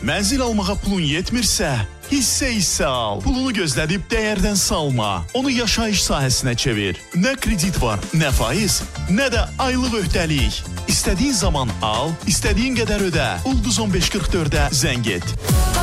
Mənzil almağa pulun yetmirsə, hissə al. Pulunu gözlədib dəyərdən salma. Onu yaşayış sahəsinə çevir. Nə kredit var, nə faiz, nə də aylıq öhdəlik. İstədiyin zaman al, istədiyin qədər ödə. Ulduz 1544-ə zəng et.